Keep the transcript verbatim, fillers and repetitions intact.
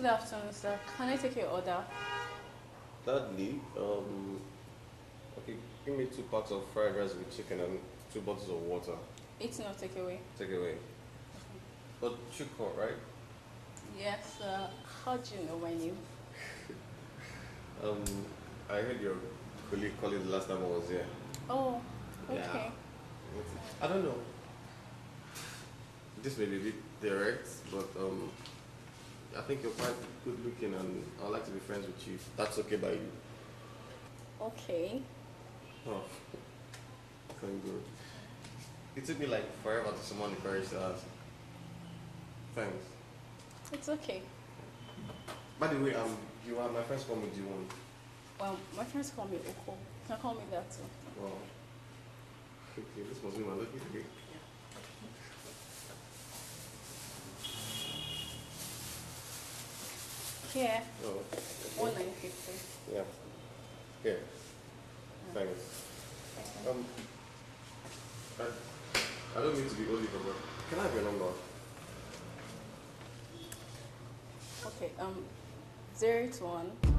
Good afternoon, sir. Can I take your order? Thirdly, um, okay, give me two packs of fried rice with chicken and two bottles of water. It's not takeaway. Take it away. But chicken, right? Yes, sir. How do you know my name? Um, I heard your colleague call it the last time I was here. Oh, okay. Yeah. I don't know. This may be a bit direct, but um, I think you're quite good looking and I'd like to be friends with you. That's okay by you. Okay. Oh, thank God. It took me like forever to summon the courage to ask. Thanks. It's okay. By the way, um, you are my friends call me G1. Well, my friends call me Oko. You can call me that too. Wow. Okay, this must be my lucky day. Here, Oh, one okay. nine fifty. Yeah. Here. Thanks. Um, I, I don't mean to be Oliver, but can I have your number? Okay. Um, zero eight one